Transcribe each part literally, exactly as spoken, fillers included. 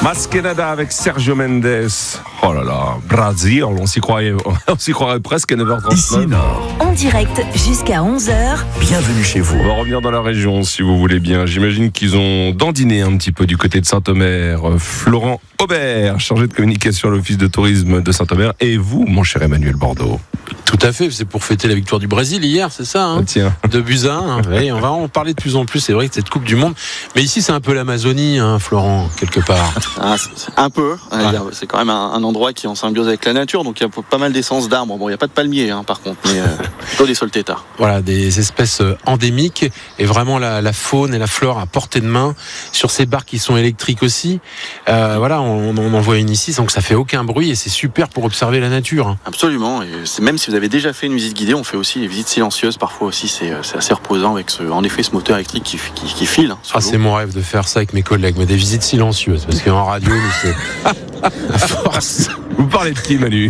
Masquerada avec Sergio Mendes. Oh là là, Brésil, on s'y croirait, on s'y croirait presque à neuf heures trente-neuf. Ici Nord. En direct jusqu'à onze heures. Bienvenue chez vous. On va revenir dans la région si vous voulez bien. J'imagine qu'ils ont dandiné un petit peu du côté de Saint-Omer. Florent Aubert, chargé de communication à l'Office de tourisme de Saint-Omer. Et vous, mon cher Emmanuel Bordeaux? Tout à fait, c'est pour fêter la victoire du Brésil hier, c'est ça hein ah, Tiens. De buts à un. Oui, on va en parler de plus en plus, c'est vrai que cette Coupe du Monde. Mais ici, c'est un peu l'Amazonie, hein, Florent, quelque part. Ah, c'est un peu. Ah. C'est quand même un, un endroit qui est en symbiose avec la nature, donc il y a pas mal d'essences d'arbres. Bon, il n'y a pas de palmiers, hein, par contre, mais euh, plutôt des soltétas. Voilà, des espèces endémiques et vraiment la, la faune et la flore à portée de main. Sur ces barques qui sont électriques aussi, euh, voilà, on, on en voit une ici, donc ça fait aucun bruit et c'est super pour observer la nature. Hein. Absolument. Et c'est, même si vous avez déjà fait une visite guidée, on fait aussi les visites silencieuses. Parfois aussi, c'est, c'est assez reposant avec ce, en effet, ce moteur électrique qui, qui, qui file. Hein, ah, c'est mon rêve de faire ça avec mes collègues, mais des visites silencieuses, parce qu'en radio, c'est à force. Vous parlez de qui, Manu?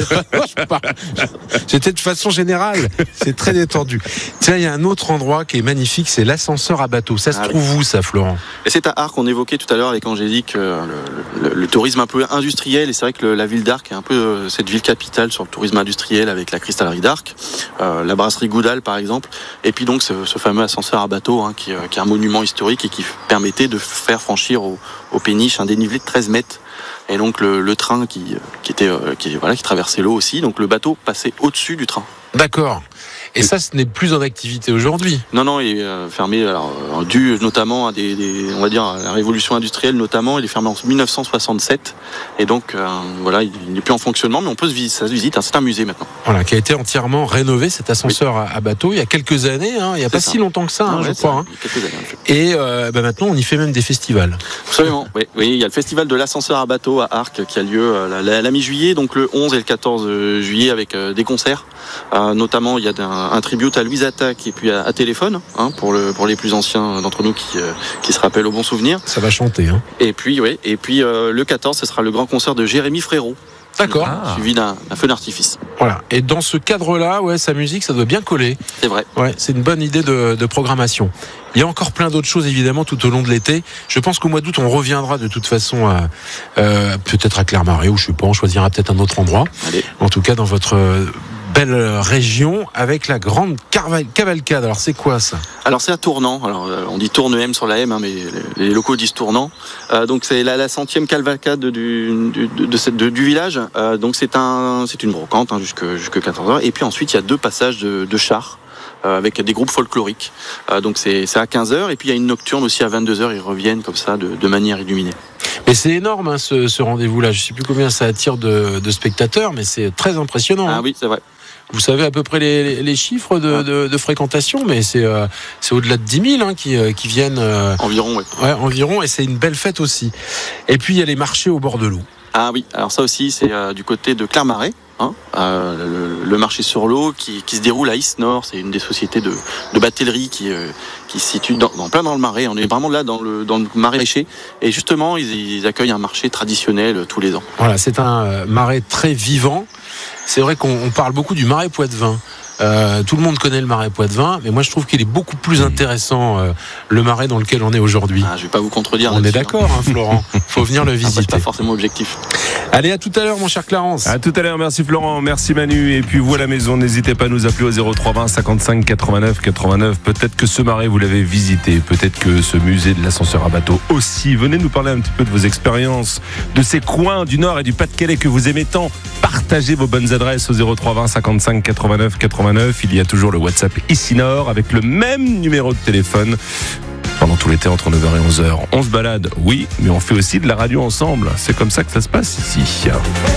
Je parle... J'étais de façon générale. C'est très détendu. Tiens, il y a un autre endroit qui est magnifique, c'est l'ascenseur à bateau. Ça se ah, trouve oui. où, ça, Florent? Et c'est à Arques, on évoquait tout à l'heure avec Angélique euh, le, le, le tourisme un peu industriel. Et c'est vrai que le, la ville d'Arques est un peu euh, cette ville capitale sur le tourisme industriel avec la cristallerie d'Arques, euh, la brasserie Goudal, par exemple. Et puis donc ce, ce fameux ascenseur à bateau hein, qui, euh, qui est un monument historique et qui permettait de faire franchir au, au péniche un dénivelé de treize mètres. Et donc le, le train qui, qui était qui, voilà, qui traversait l'eau aussi, donc le bateau passait au-dessus du train. D'accord. Et ça, ce n'est plus en activité aujourd'hui. Non, non, il est euh, fermé, alors, euh, dû notamment à des, des, on va dire, à la révolution industrielle notamment. Il est fermé en dix-neuf cent soixante-sept, et donc euh, voilà, il n'est plus en fonctionnement, mais on peut se visiter, ça se visite. Hein, c'est un musée maintenant. Voilà, qui a été entièrement rénové, cet ascenseur oui. à, à bateau, il y a quelques années. Hein, il n'y a c'est pas ça. si longtemps que ça, non, hein, ouais, je crois. Hein. Il y a quelques années, en fait. Et euh, bah, maintenant, on y fait même des festivals. Absolument. oui, oui, il y a le festival de l'ascenseur à bateau à Arques qui a lieu euh, la, la, la mi-juillet, donc le onze et le quatorze juillet, avec euh, des concerts. Euh, notamment, il y a un, un tribute à Louise Attaque et puis à, à Téléphone, hein, pour, le, pour les plus anciens d'entre nous qui, euh, qui se rappellent au bon souvenir. Ça va chanter. Hein. Et puis, ouais, et puis euh, le quatorze, ce sera le grand concert de Jérémy Frérot. D'accord. Ah. Suivi d'un, d'un feu d'artifice. Voilà. Et dans ce cadre-là, ouais, sa musique, ça doit bien coller. C'est vrai. Ouais, c'est une bonne idée de, de programmation. Il y a encore plein d'autres choses, évidemment, tout au long de l'été. Je pense qu'au mois d'août, on reviendra de toute façon à, euh, peut-être à Clermarais, ou je sais pas, on choisira peut-être un autre endroit. Allez. En tout cas, dans votre belle région, avec la grande cavalcade. Alors, c'est quoi ça? Alors, c'est à Tournant. Alors, on dit Tourne M sur la M, hein, mais les locaux disent Tournant. Euh, donc, c'est la, la centième cavalcade du, du, de, de cette, de, du village. Euh, donc, c'est, un, c'est une brocante hein, jusque, jusque quatorze heures. Et puis ensuite, il y a deux passages de, de chars. Euh, avec des groupes folkloriques. Euh, donc c'est, c'est à quinze heures et puis il y a une nocturne aussi à vingt-deux heures, ils reviennent comme ça de, de manière illuminée. Mais c'est énorme hein, ce, ce rendez-vous-là, je ne sais plus combien ça attire de, de spectateurs, mais c'est très impressionnant. Ah hein. oui, c'est vrai. Vous savez à peu près les, les chiffres de, de, de fréquentation, mais c'est, euh, c'est au-delà de dix mille hein, qui, euh, qui viennent. Euh, environ, oui. Ouais, environ, et c'est une belle fête aussi. Et puis il y a les marchés au bord de l'eau. Ah oui, alors ça aussi c'est euh, du côté de Clermarais. Hein, euh, le, le marché sur l'eau qui, qui se déroule à Isnord, c'est une des sociétés de, de batellerie qui, euh, qui se situe dans, dans, plein dans le marais. On est vraiment là dans le, dans le maraîcher et justement ils, ils accueillent un marché traditionnel euh, tous les ans. Voilà, c'est un euh, marais très vivant. C'est vrai qu'on on parle beaucoup du marais Poitevin. Euh, tout le monde connaît le marais Poitevin, mais moi je trouve qu'il est beaucoup plus intéressant euh, le marais dans lequel on est aujourd'hui. Ah, je vais pas vous contredire. On est d'accord, hein, Florent. Faut venir le visiter. Ah, c'est pas forcément objectif. Allez, à tout à l'heure, mon cher Clarence. À tout à l'heure, merci Florent, merci Manu. Et puis vous à la maison, n'hésitez pas à nous appeler au zéro trois vingt cinquante-cinq quatre-vingt-neuf quatre-vingt-neuf. Peut-être que ce marais vous l'avez visité, peut-être que ce musée de l'ascenseur à bateau aussi. Venez nous parler un petit peu de vos expériences, de ces coins du Nord et du Pas-de-Calais que vous aimez tant. Partagez vos bonnes adresses au zéro trois vingt cinquante-cinq quatre-vingt-neuf quatre-vingt-neuf. Il y a toujours le WhatsApp Ici Nord avec le même numéro de téléphone. Pendant tout l'été, entre neuf heures et onze heures, on se balade, oui, mais on fait aussi de la radio ensemble. C'est comme ça que ça se passe ici.